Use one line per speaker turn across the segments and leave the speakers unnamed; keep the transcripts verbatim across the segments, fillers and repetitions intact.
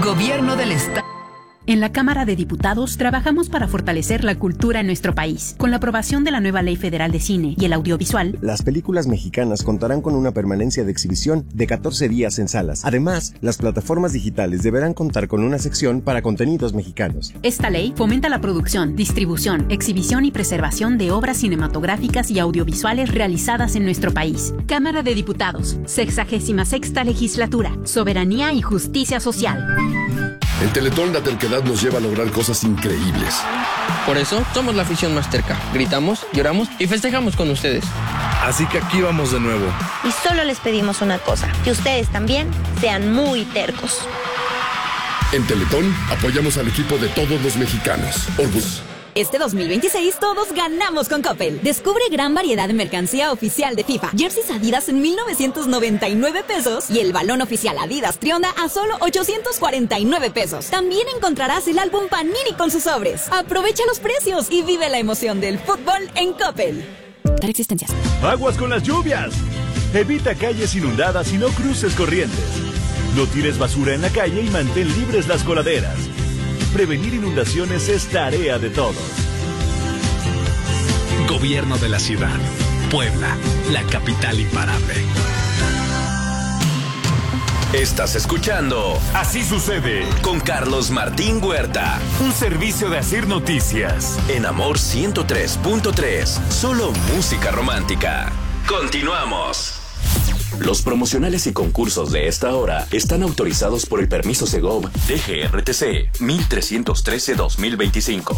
Gobierno del Estado.
En la Cámara de Diputados trabajamos para fortalecer la cultura en nuestro país. Con la aprobación de la nueva Ley Federal de Cine y el Audiovisual,
las películas mexicanas contarán con una permanencia de exhibición de catorce días en salas. Además, las plataformas digitales deberán contar con una sección para contenidos mexicanos.
Esta ley fomenta la producción, distribución, exhibición y preservación de obras cinematográficas y audiovisuales realizadas en nuestro país. Cámara de Diputados, sexagésima sexta legislatura, soberanía y justicia social.
En Teletón la terquedad nos lleva a lograr cosas increíbles.
Por eso somos la afición más terca. Gritamos, lloramos y festejamos con ustedes.
Así que aquí vamos de nuevo.
Y solo les pedimos una cosa, que ustedes también sean muy tercos.
En Teletón apoyamos al equipo de todos los mexicanos. Orgullo.
Este dos mil veintiséis todos ganamos con Coppel. Descubre gran variedad de mercancía oficial de FIFA. Jerseys Adidas en mil novecientos noventa y nueve pesos y el balón oficial Adidas Trionda a solo ochocientos cuarenta y nueve pesos. También encontrarás el álbum Panini con sus sobres. Aprovecha los precios y vive la emoción del fútbol en Coppel. Dar existencias.
Aguas con las lluvias. Evita calles inundadas y no cruces corrientes. No tires basura en la calle y mantén libres las coladeras. Prevenir inundaciones es tarea de todos.
Gobierno de la ciudad. Puebla, la capital imparable.
Estás escuchando
Así Sucede
con Carlos Martín Huerta.
Un servicio de Asir Noticias.
En Amor ciento tres punto tres. Solo música romántica. Continuamos. Los promocionales y concursos de esta hora están autorizados por el permiso Segov D G R T C mil trescientos trece dos mil veinticinco.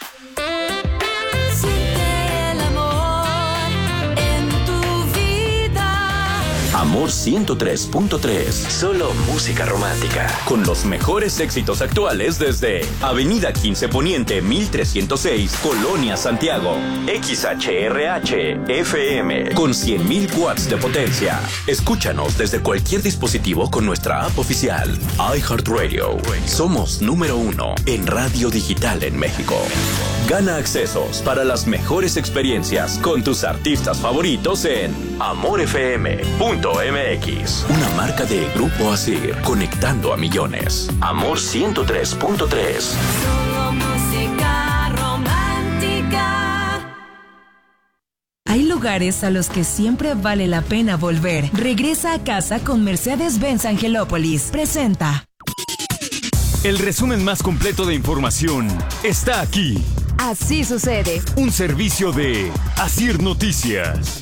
Amor ciento tres punto tres. Solo música romántica. Con los mejores éxitos actuales desde Avenida quince Poniente mil trescientos seis, Colonia Santiago. X H R H F M con cien mil watts de potencia. Escúchanos desde cualquier dispositivo con nuestra app oficial. iHeartRadio. Somos número uno en radio digital en México. Gana accesos para las mejores experiencias con tus artistas favoritos en amor f m punto m x. Una marca de Grupo Asir, conectando a millones. Amor ciento tres punto tres.
Solo música romántica.
Hay lugares a los que siempre vale la pena volver. Regresa a casa con Mercedes-Benz Angelópolis. Presenta.
El resumen más completo de información está aquí.
Así sucede.
Un servicio de Asir Noticias.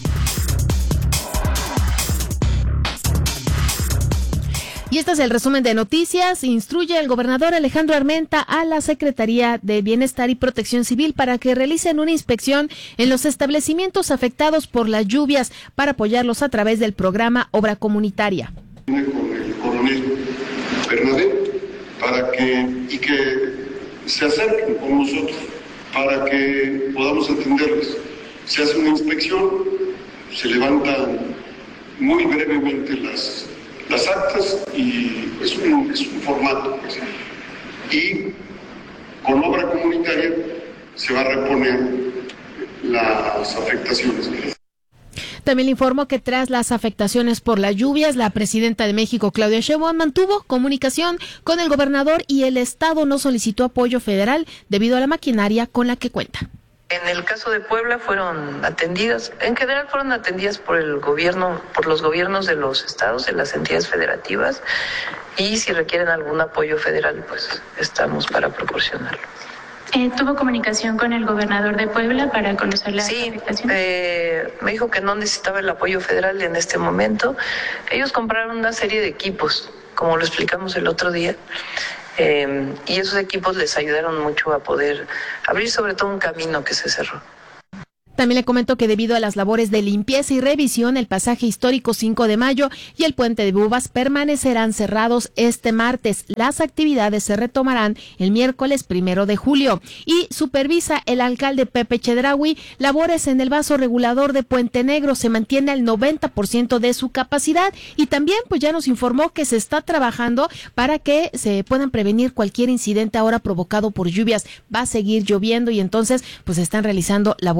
Y este es el resumen de noticias. Instruye el gobernador Alejandro Armenta a la Secretaría de Bienestar y Protección Civil para que realicen una inspección en los establecimientos afectados por las lluvias para apoyarlos a través del programa Obra Comunitaria.
Con el coronel Bernadette para que y que se acerquen con nosotros para que podamos atenderles. Se hace una inspección, se levantan muy brevemente las las actas y es un, es un formato, pues, y con obra comunitaria se va a reponer las afectaciones.
También le informo que tras las afectaciones por las lluvias, la presidenta de México, Claudia Sheinbaum, mantuvo comunicación con el gobernador y el estado no solicitó apoyo federal debido a la maquinaria con la que cuenta.
En el caso de Puebla fueron atendidas, en general fueron atendidas por el gobierno, por los gobiernos de los estados, de las entidades federativas, y si requieren algún apoyo federal, pues estamos para proporcionarlo.
Eh, ¿Tuvo comunicación con el gobernador de Puebla para conocer la
sí,
afectación?
Eh, me dijo que no necesitaba el apoyo federal en este momento. Ellos compraron una serie de equipos, como lo explicamos el otro día. Eh, y esos equipos les ayudaron mucho a poder abrir sobre todo un camino que se cerró.
También le comento que debido a las labores de limpieza y revisión, el pasaje histórico cinco de mayo y el puente de Bubas permanecerán cerrados este martes. Las actividades se retomarán el miércoles primero de julio. Y supervisa el alcalde Pepe Chedraui labores en el vaso regulador de Puente Negro. Se mantiene al noventa por ciento de su capacidad y también pues ya nos informó que se está trabajando para que se puedan prevenir cualquier incidente ahora provocado por lluvias. Va a seguir lloviendo y entonces pues están realizando labores de prevención.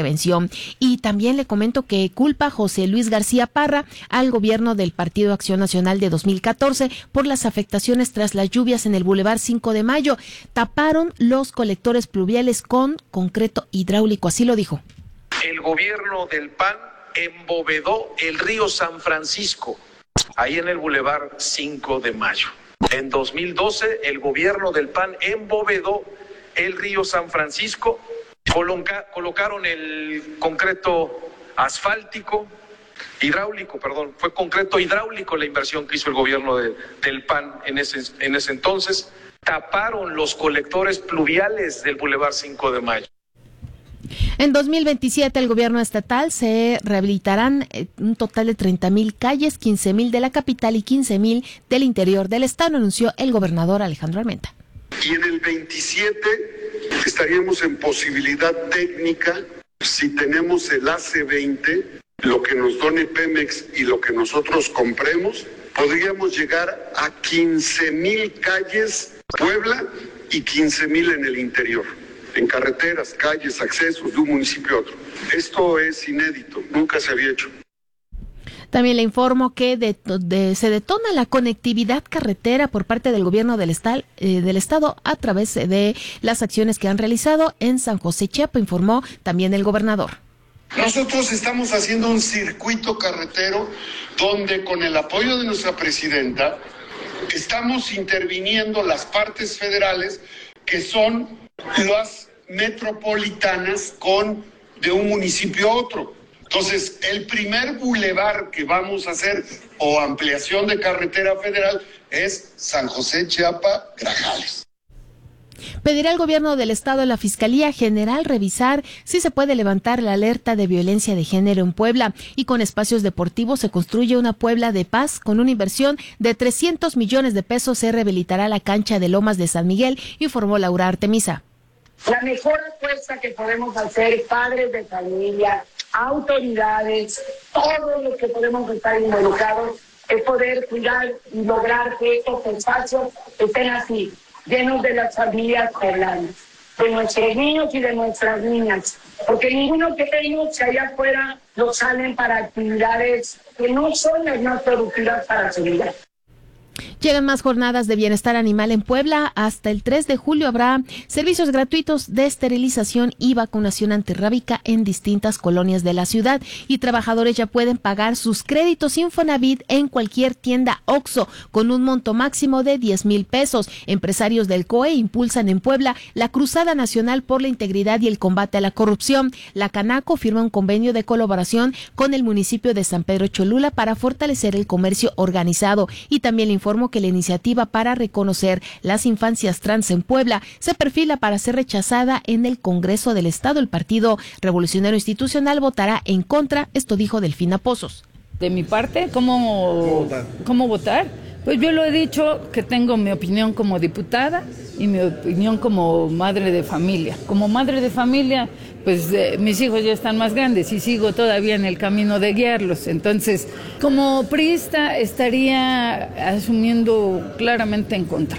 prevención. Y también le comento que culpa José Luis García Parra al gobierno del Partido Acción Nacional de dos mil catorce por las afectaciones tras las lluvias en el Boulevard cinco de mayo. Taparon los colectores pluviales con concreto hidráulico, así lo dijo.
El gobierno del P A N embovedó el río San Francisco, ahí en el Boulevard cinco de mayo. En dos mil doce, el gobierno del P A N embovedó el río San Francisco, coloca, colocaron el concreto asfáltico, hidráulico, perdón, fue concreto hidráulico la inversión que hizo el gobierno de, del P A N en ese, en ese entonces. Taparon los colectores pluviales del Boulevard cinco de mayo.
En dos mil veintisiete, el gobierno estatal se rehabilitarán un total de treinta mil calles, quince mil de la capital y quince mil del interior del estado, anunció el gobernador Alejandro Armenta.
Y en el veintisiete estaríamos en posibilidad técnica, si tenemos el A C veinte, lo que nos done Pemex y lo que nosotros compremos, podríamos llegar a quince mil calles Puebla y quince mil en el interior, en carreteras, calles, accesos de un municipio a otro. Esto es inédito, nunca se había hecho.
También le informo que de, de, se detona la conectividad carretera por parte del gobierno del, estal, eh, del estado a través de las acciones que han realizado en San José, Chiapas, informó también el gobernador.
Nosotros estamos haciendo un circuito carretero donde con el apoyo de nuestra presidenta estamos interviniendo las partes federales que son las metropolitanas con de un municipio a otro. Entonces, el primer bulevar que vamos a hacer o ampliación de carretera federal es San José, Chiapas, Grajales.
Pedirá al gobierno del estado a la Fiscalía General revisar si se puede levantar la alerta de violencia de género en Puebla. Y con espacios deportivos se construye una Puebla de paz. Con una inversión de trescientos millones de pesos se rehabilitará la cancha de Lomas de San Miguel, informó Laura Artemisa.
La mejor apuesta que podemos hacer, padres de familia, autoridades, todos los que podemos estar involucrados, es poder cuidar y lograr que estos espacios estén así, llenos de las familias poblanas, de nuestros niños y de nuestras niñas, porque ninguno que ellos allá afuera lo salen para actividades que no son las más productivas para su vida.
Llegan más jornadas de bienestar animal en Puebla. Hasta el tres de julio habrá servicios gratuitos de esterilización y vacunación antirrábica en distintas colonias de la ciudad. Y trabajadores ya pueden pagar sus créditos Infonavit en cualquier tienda OXXO con un monto máximo de diez mil pesos. Empresarios del C O E impulsan en Puebla la Cruzada Nacional por la Integridad y el Combate a la Corrupción. La Canaco firma un convenio de colaboración con el municipio de San Pedro Cholula para fortalecer el comercio organizado. Y también le informo que la iniciativa para reconocer las infancias trans en Puebla se perfila para ser rechazada en el Congreso del Estado. El Partido Revolucionario Institucional votará en contra. Esto dijo Delfina Pozos.
De mi parte, ¿cómo, ¿cómo votar? Pues yo lo he dicho que tengo mi opinión como diputada y mi opinión como madre de familia. Como madre de familia, pues eh, mis hijos ya están más grandes y sigo todavía en el camino de guiarlos. Entonces, como priista estaría asumiendo claramente en contra.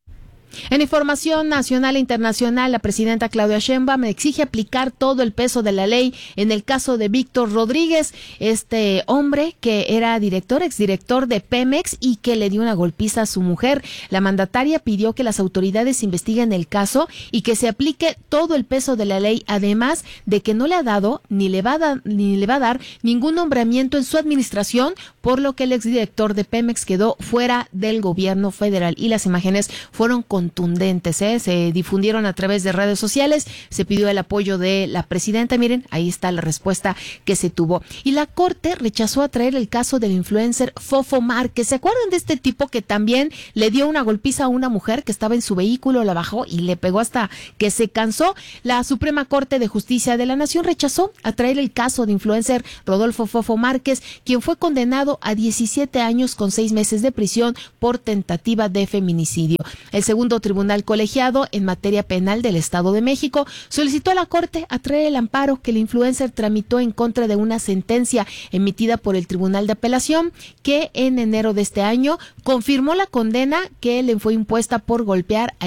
En información nacional e internacional, la presidenta Claudia Sheinbaum exige aplicar todo el peso de la ley en el caso de Víctor Rodríguez, este hombre que era director, exdirector de Pemex y que le dio una golpiza a su mujer. La mandataria pidió que las autoridades investiguen el caso y que se aplique todo el peso de la ley, además de que no le ha dado ni le va a dar, ni le va a dar ningún nombramiento en su administración, por lo que el exdirector de Pemex quedó fuera del gobierno federal. Y las imágenes fueron con contundentes, ¿eh? Se difundieron a través de redes sociales, se pidió el apoyo de la presidenta. Miren, ahí está la respuesta que se tuvo. Y la Corte rechazó a traer el caso del influencer Fofo Márquez. ¿Se acuerdan de este tipo que también le dio una golpiza a una mujer que estaba en su vehículo, la bajó y le pegó hasta que se cansó? La Suprema Corte de Justicia de la Nación rechazó a traer el caso de influencer Rodolfo Fofo Márquez, quien fue condenado a diecisiete años con seis meses de prisión por tentativa de feminicidio. El segundo Tribunal Colegiado en materia penal del Estado de México solicitó a la Corte a traer el amparo que el influencer tramitó en contra de una sentencia emitida por el Tribunal de Apelación, que en enero de este año confirmó la condena que le fue impuesta por golpear a Edith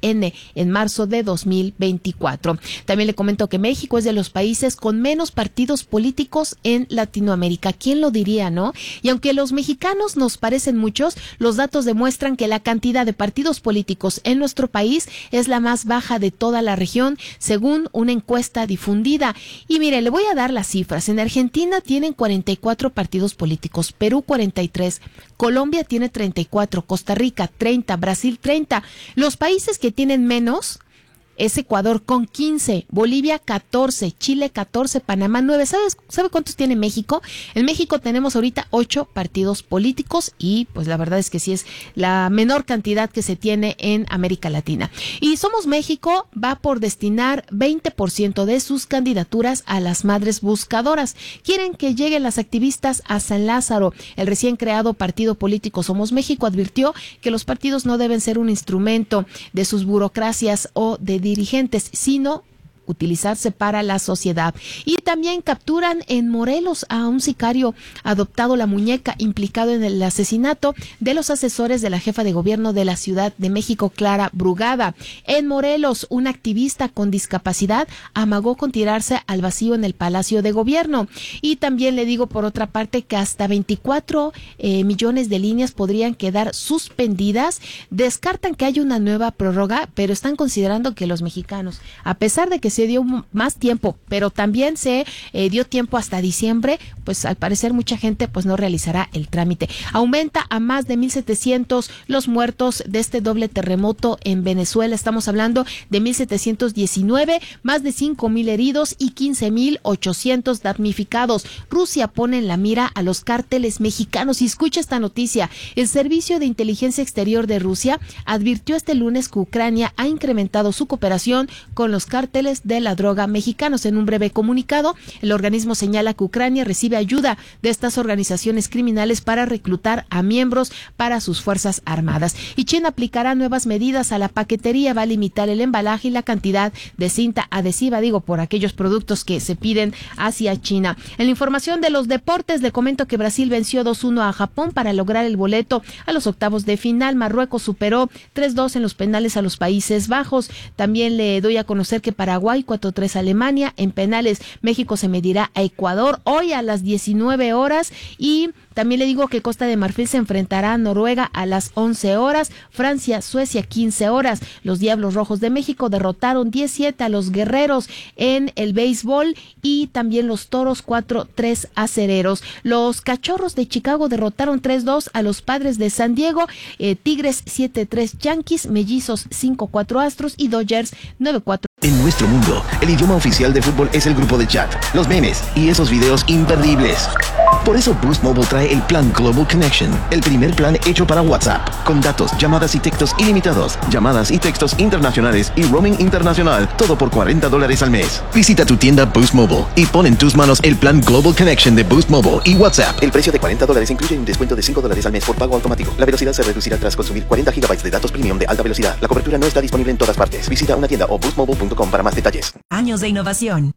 N en marzo de dos mil veinticuatro. También le comento que México es de los países con menos partidos políticos en Latinoamérica. ¿Quién lo diría, no? Y aunque los mexicanos nos parecen muchos, los datos demuestran que la cantidad de partidos políticos en nuestro país es la más baja de toda la región, según una encuesta difundida. Y mire, le voy a dar las cifras. En Argentina tienen cuarenta y cuatro partidos políticos, Perú cuarenta y tres, Colombia tiene treinta y cuatro, Costa Rica treinta, Brasil treinta. Los países que tienen menos es Ecuador con quince, Bolivia catorce, Chile catorce, Panamá nueve. ¿Sabes, ¿Sabe cuántos tiene México? En México tenemos ahorita ocho partidos políticos y pues la verdad es que sí es la menor cantidad que se tiene en América Latina. Y Somos México va por destinar veinte por ciento de sus candidaturas a las madres buscadoras. Quieren que lleguen las activistas a San Lázaro. El recién creado partido político Somos México advirtió que los partidos no deben ser un instrumento de sus burocracias o de dirigentes, sino utilizarse para la sociedad. Y también capturan en Morelos a un sicario adoptado La Muñeca, implicado en el asesinato de los asesores de la jefa de gobierno de la Ciudad de México, Clara Brugada. En Morelos, un activista con discapacidad amagó con tirarse al vacío en el Palacio de Gobierno. Y también le digo por otra parte que hasta veinticuatro eh, millones de líneas podrían quedar suspendidas. Descartan que haya una nueva prórroga, pero están considerando que los mexicanos, a pesar de que se dio más tiempo, pero también se eh, dio tiempo hasta diciembre, pues al parecer mucha gente pues no realizará el trámite. Aumenta a más de mil setecientos los muertos de este doble terremoto en Venezuela. Estamos hablando de mil setecientos diecinueve, más de cinco mil heridos y quince mil ochocientos damnificados. Rusia pone en la mira a los cárteles mexicanos. Y escucha esta noticia. El Servicio de Inteligencia Exterior de Rusia advirtió este lunes que Ucrania ha incrementado su cooperación con los cárteles de la droga mexicanos. En un breve comunicado, el organismo señala que Ucrania recibe ayuda de estas organizaciones criminales para reclutar a miembros para sus fuerzas armadas. Y China aplicará nuevas medidas a la paquetería, va a limitar el embalaje y la cantidad de cinta adhesiva, digo, por aquellos productos que se piden hacia China. En la información de los deportes, le comento que Brasil venció dos uno a Japón para lograr el boleto a los octavos de final. Marruecos superó tres dos en los penales a los Países Bajos. También le doy a conocer que Paraguay cuatro tres a Alemania. En penales, México se medirá a Ecuador hoy a las diecinueve horas. Y también le digo que Costa de Marfil se enfrentará a Noruega a las once horas. Francia, Suecia, quince horas. Los Diablos Rojos de México derrotaron diez siete a los Guerreros en el béisbol. Y también los Toros cuatro tres a Cereros. Los Cachorros de Chicago derrotaron tres dos a los Padres de San Diego. Eh, Tigres siete tres Yankees. Mellizos cinco cuatro Astros. Y Dodgers nueve cuatro.
En nuestro mundo, el idioma oficial de fútbol es el grupo de chat, los memes y esos videos imperdibles. Por eso Boost Mobile trae el plan Global Connection, el primer plan hecho para WhatsApp, con datos, llamadas y textos ilimitados, llamadas y textos internacionales y roaming internacional, todo por cuarenta dólares al mes. Visita tu tienda Boost Mobile y pon en tus manos el plan Global Connection de Boost Mobile y WhatsApp. El precio de cuarenta dólares incluye un descuento de cinco dólares al mes por pago automático. La velocidad se reducirá tras consumir cuarenta gigabytes de datos premium de alta velocidad. La cobertura no está disponible en todas partes. Visita una tienda o boost mobile punto com para más detalles.
Años de innovación.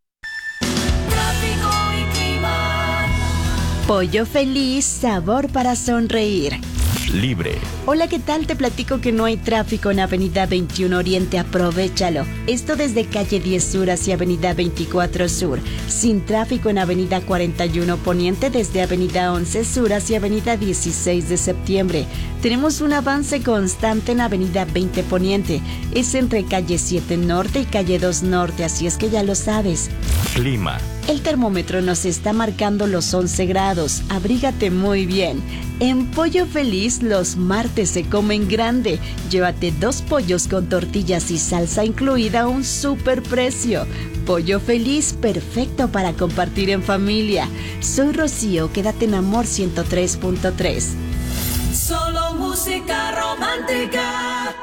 Pollo Feliz, sabor para sonreír.
Libre.
Hola, ¿qué tal? Te platico que no hay tráfico en Avenida veintiuno Oriente, aprovéchalo. Esto desde calle diez Sur hacia Avenida veinticuatro Sur. Sin tráfico en Avenida cuarenta y uno Poniente desde Avenida once Sur hacia Avenida dieciséis de Septiembre. Tenemos un avance constante en Avenida veinte Poniente. Es entre calle siete Norte y calle dos Norte, así es que ya lo sabes.
Clima.
El termómetro nos está marcando los once grados. Abrígate muy bien. En Pollo Feliz los martes se comen grande. Llévate dos pollos con tortillas y salsa incluida a un super precio. Pollo Feliz, perfecto para compartir en familia. Soy Rocío, quédate en Amor ciento tres punto tres.
Solo música romántica.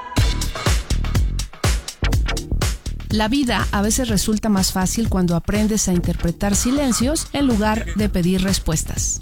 La vida a veces resulta más fácil cuando aprendes a interpretar silencios en lugar de pedir respuestas.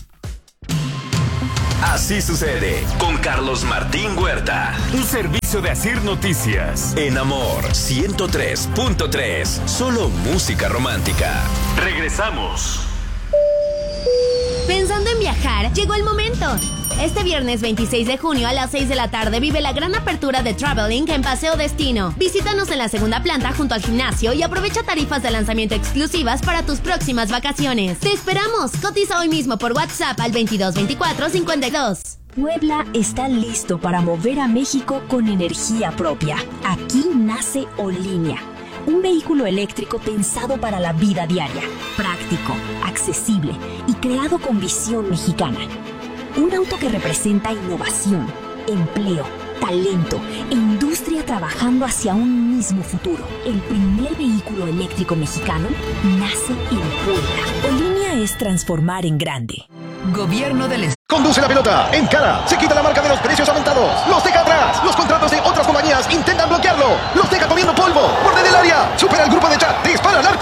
Así sucede con Carlos Martín Huerta.
Un servicio de Asir Noticias.
En Amor ciento tres punto tres. Solo música romántica.
Regresamos.
Pensando en viajar, llegó el momento. Este viernes veintiséis de junio a las seis de la tarde vive la gran apertura de Traveling en Paseo Destino. Visítanos en la segunda planta junto al gimnasio y aprovecha tarifas de lanzamiento exclusivas para tus próximas vacaciones. ¡Te esperamos! Cotiza hoy mismo por WhatsApp al veintidós veinticuatro cincuenta y dos.
Puebla está listo para mover a México con energía propia. Aquí nace Olínea, un vehículo eléctrico pensado para la vida diaria, práctico, accesible y creado con visión mexicana. Un auto que representa innovación, empleo, talento e industria trabajando hacia un mismo futuro. El primer vehículo eléctrico mexicano nace en Puebla. Olínea es transformar en grande.
Gobierno del Estado.
Conduce la pelota, encara, se quita la marca de los precios aumentados, los deja atrás, los contratos de otras compañías intentan bloquearlo, los deja comiendo polvo, borde del área, supera el grupo de chat, dispara al arco,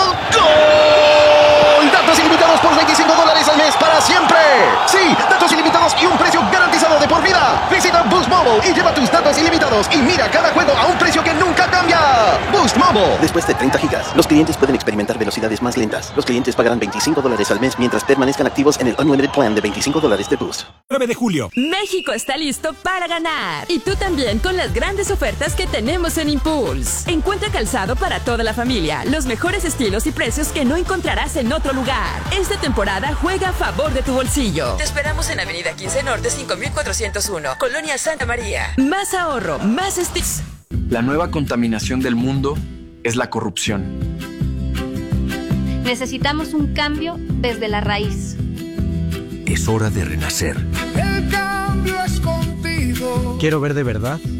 ¡gol! Datos ilimitados por veinticinco dólares al mes para siempre. Sí, datos ilimitados y un precio garantizado de por vida. Visita Boost Mobile y lleva tus datos ilimitados y mira cada juego a un precio que nunca cambia. Boost Mobile. Después de treinta gigas, los clientes pueden experimentar velocidades más lentas. Los clientes pagarán veinticinco dólares al mes mientras permanezcan activos en el Unlimited Plan de veinticinco dólares de Boost.
nueve de julio.
México está listo para ganar. Y tú también con las grandes ofertas que tenemos en Impulse. Encuentra calzado para toda la familia, los mejores estilos y precios que no encontrarás en otro lugar. Esta temporada juega a favor de tu bolsillo. Te esperamos en Avenida quince Norte cinco mil cuatrocientos uno, Colonia Santa María. Más ahorro, más estilos.
La nueva contaminación del mundo es la corrupción.
Necesitamos un cambio desde la raíz.
Es hora de renacer.
El cambio es contigo.
Quiero ver de verdad